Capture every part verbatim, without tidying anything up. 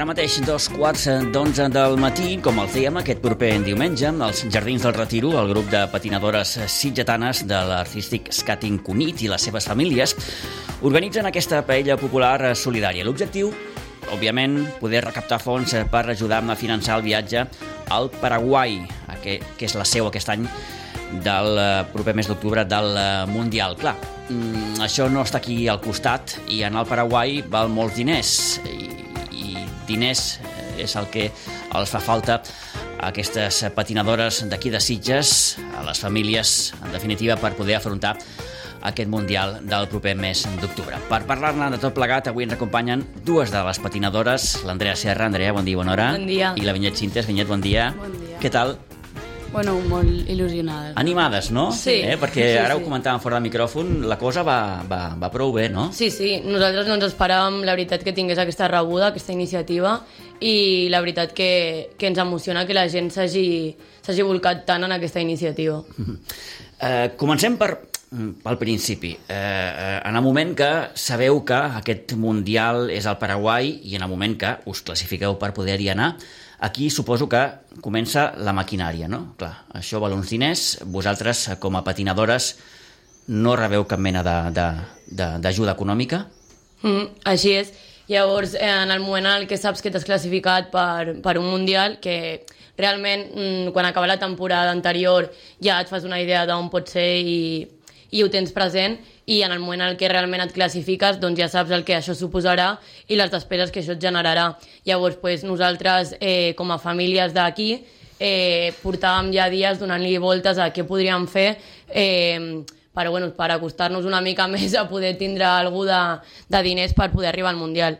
mateix dos quarts d'onze del matí, com el fèiem aquest proper diumenge, als Jardins del Retiro, el grup de patinadores sitgetanes de l'Artístic Skating Cunit i les seves famílies organitzen aquesta paella popular solidària. L'objectiu, òbviament, poder recaptar fons per ajudar a finançar el viatge al Paraguai, que és la seu aquest any del proper mes d'octubre del Mundial. Clar, això no està aquí al costat i anar al Paraguai val molts diners i diners és el que els fa falta a aquestes patinadores d'aquí de Sitges, a les famílies, en definitiva, per poder afrontar aquest Mundial del proper mes d'octubre. Per parlar-ne de tot plegat, avui ens acompanyen dues de les patinadores, l'Andrea Serra. Andrea, bon dia, bona hora. Bon dia. I la Vinyet Cintes. Vinyet, bon dia. Bon dia. Què tal? Bueno, molt il·lusionades. Animades, no? Sí. Eh? Perquè sí, ara sí. ho comentàvem fora del micròfon, la cosa va, va, va prou bé, no? Sí, sí, nosaltres no ens esperàvem, la veritat, que tingués aquesta rebuda, aquesta iniciativa, i la veritat que, que ens emociona que la gent s'hagi s'hagi volcat tant en aquesta iniciativa. Eh, comencem per, pel principi. Eh, en el moment que sabeu que aquest Mundial és al Paraguai i en el moment que us classifiqueu per poder-hi anar, aquí suposo que comença la maquinària, no? Clar, això val uns diners. Vosaltres, com a patinadores, no rebeu cap mena d'ajuda econòmica? Mm, així és. Llavors, en el moment en què saps que t'has classificat per, per un Mundial, que realment, mm, quan acaba la temporada anterior, ja et fas una idea d'on pot ser i, i ho tens present, i en el moment en què realment et classifiques, doncs ja saps el que això suposarà i les despeses que això et generarà. Llavors, pues, nosaltres, eh, com a famílies d'aquí, eh, portàvem ja dies donant-li voltes a què podríem fer eh, per, bueno, per acostar-nos una mica més a poder tindre algú de, de diners per poder arribar al Mundial.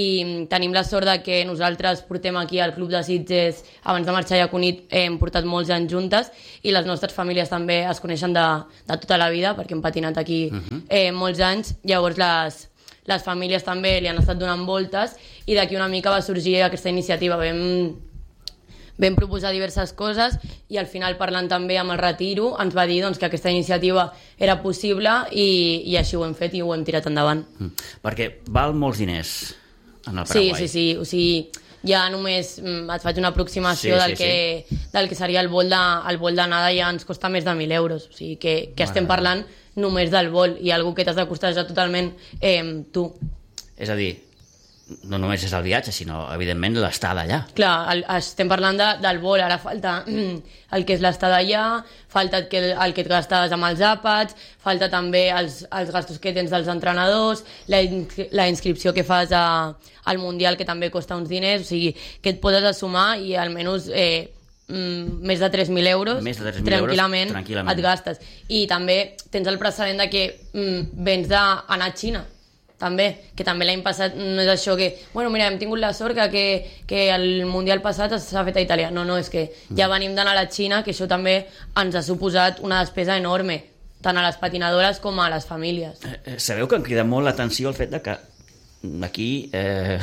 I tenim la sort de que nosaltres portem aquí al Club de Sitges, abans de marxar a Cunit, eh, hem portat molts anys juntes i les nostres famílies també es coneixen de, de tota la vida, perquè hem patinat aquí eh, molts anys. Llavors les, les famílies també li han estat donant voltes i d'aquí una mica va sorgir aquesta iniciativa. Vam Vam proposar diverses coses i al final, parlant també amb el Retiro, ens va dir doncs, que aquesta iniciativa era possible i, i així ho hem fet i ho hem tirat endavant. Mm. Perquè val molts diners en el Paraguai. Sí, sí, sí. O sigui, ja només mm, et faig una aproximació sí, del, sí, que, sí. del que seria el vol de, el vol d'anada, ja ens costa més de mil euros. O sigui, que, que estem parlant només del vol i algú que t'has de costar ja totalment eh, tu. És a dir, no només és el viatge, sinó, evidentment, l'estada allà. Clar, el, estem parlant de, del vol, ara falta el que és l'estada allà, falta el que, el que et gastes amb els àpats, falta també els, els gastos que tens dels entrenadors, la, la inscripció que fas a, al Mundial, que també costa uns diners, o sigui, que et poses a sumar i almenys eh, mm, més de tres mil euros, més de tres mil tranquil·lament, euros, tranquil·lament et gastes. I també tens el precedent de que mm, vens d'anar a Xina, també, que també l'any passat no és això que, bueno, mira, hem tingut la sort que, que, que el Mundial passat s'ha fet a Itàlia. No, no, és que ja venim d'anar a la Xina, que això també ens ha suposat una despesa enorme, tant a les patinadores com a les famílies. Eh, sabeu que em crida molt l'atenció el fet de que aquí eh,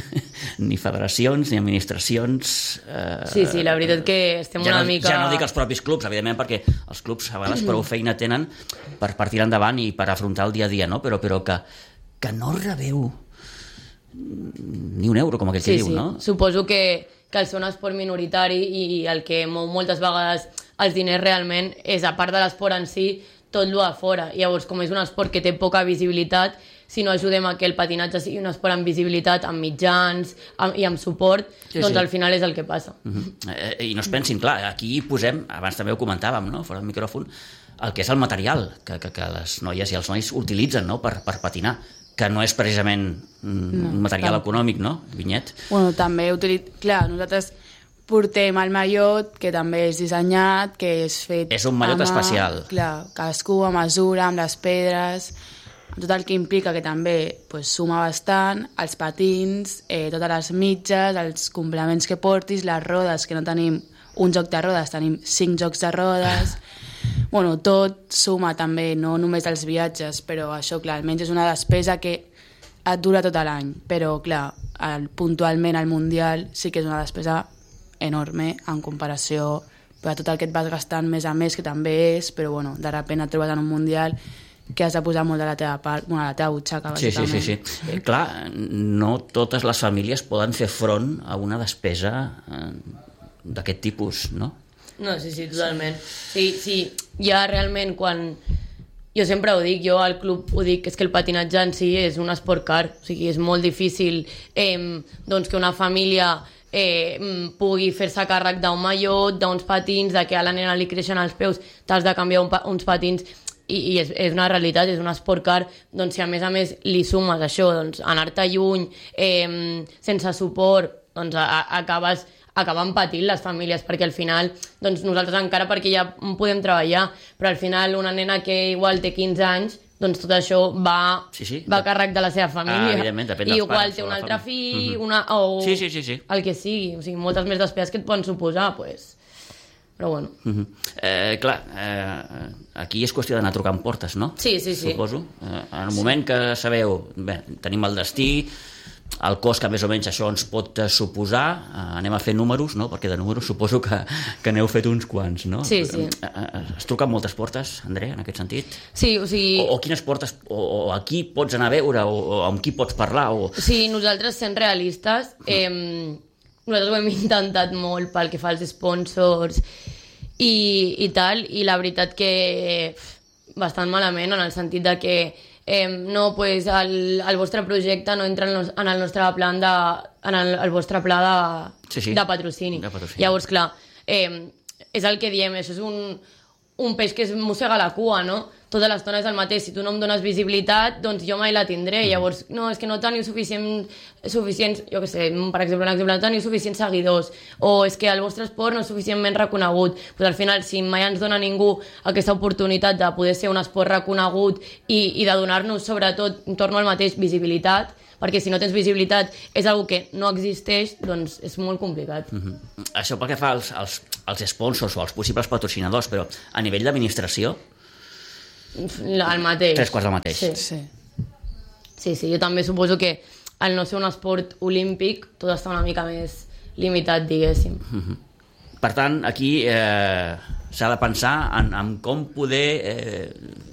ni federacions ni administracions... Eh, sí, sí, la veritat que estem ja una no, mica... Ja no dic els propis clubs, evidentment, perquè els clubs a vegades prou feina tenen per, per tirar endavant i per afrontar el dia a dia, no? Però, però que, que no rebeu ni un euro, com aquell sí, que diu, sí. no? Suposo que, que el ser un esport minoritari i el que mou moltes vegades els diners realment és, a part de l'esport en si, tot lo de fora. Llavors, com és un esport que té poca visibilitat, si no ajudem a que el patinatge sigui un esport amb visibilitat, amb mitjans amb, i amb suport, sí, doncs sí. Al final és el que passa. Uh-huh. eh, I no es pensin, clar, aquí posem, abans també ho comentàvem, no?, fora del micròfon, el que és el material que, que, que les noies i els nois utilitzen, no?, per, per patinar, que no és precisament mm, no, un material tant econòmic, no, Vinyet? Bueno, també utilitzem... Clar, nosaltres portem el mallot, que també és dissenyat, que és fet... És un mallot especial. Clar, cadascú a mesura, amb les pedres, tot el que implica, que també pues, suma bastant, els patins, eh, totes les mitges, els complements que portis, les rodes, que no tenim un joc de rodes, tenim cinc jocs de rodes... Bueno, tot suma també, no només els viatges, però això, clar, almenys és una despesa que et dura tot l'any, però, clar, el, puntualment al Mundial sí que és una despesa enorme en comparació a tot el que et vas gastant més a més, que també és, però, bueno, de repente et trobes en un Mundial que has de posar molt de la teva part, bueno, la teva butxaca, Sí, sí, bàsicament. sí, sí. Eh, clar, no totes les famílies poden fer front a una despesa eh, d'aquest tipus, no? No, sí, sí, totalment. Sí, sí, ja realment quan... Jo sempre ho dic, jo al club ho dic, és que el patinatge en si és un esport car, o sigui, és molt difícil eh, doncs que una família eh, pugui fer-se càrrec d'un mallot, d'uns patins, de que a la nena li creixen els peus, t'has de canviar un pa uns patins, i, i és, és una realitat, és un esport car, doncs si a més a més li sumes això, doncs anar-te lluny, eh, sense suport, doncs a, a, acabes... acaben patint les famílies, perquè al final doncs nosaltres encara perquè ja podem treballar, però al final una nena que igual té quinze anys, doncs tot això va, sí, sí. va a càrrec de la seva família. Ah, evidentment, depèn I dels igual pares té o un la altre família. fill, Mhm. una, o Sí, sí, sí, sí. el que sigui, o sigui, moltes més despeses que et poden suposar, pues. Però bueno. Uh -huh. eh, clar, eh, aquí és qüestió d'anar trucant portes, no? Sí, sí, sí. Suposo. Eh, en el moment que sabeu, bé, tenim el destí, el cost que més o menys això ens pot suposar, eh, anem a fer números, no? Perquè de números suposo que, que n'heu fet uns quants, no? Sí, sí. Eh, eh, es truquen moltes portes, André, en aquest sentit? Sí, o sigui... O, o quines portes, o, o a qui pots anar a veure, o, o amb qui pots parlar, o... O sigui, nosaltres sent realistes, eh, nosaltres ho hem intentat molt pel que fa als sponsors i, i tal, i la veritat que bastant malament, en el sentit de que eh, no, pues, el, el vostre projecte no entra en, los, en el nostre plan de, en el, el vostre pla de, sí, sí. de patrocini. De patrocini. Llavors, clar, eh, és el que diem, això és un, un peix que es mossega la cua, no? Tota l'estona és el mateix, si tu no em dones visibilitat, doncs jo mai la tindré, mm. llavors, no, és que no teniu suficient, suficients, jo què sé, per exemple, un exemple, no teniu suficients seguidors, o és que el vostre esport no és suficientment reconegut, doncs al final, si mai ens dona ningú aquesta oportunitat de poder ser un esport reconegut i, i de donar-nos, sobretot, en torno al mateix, visibilitat, perquè si no tens visibilitat és una que no existeix, doncs és molt complicat. Mm-hmm. Això pel que fa als, als, als sponsors o als possibles patrocinadors, però a nivell d'administració... El mateix. Tres quarts del mateix. Sí. Sí. Sí, sí, jo també suposo que al no ser un esport olímpic tot està una mica més limitat, diguéssim. Mm-hmm. Per tant, aquí eh, s'ha de pensar en, en com poder eh,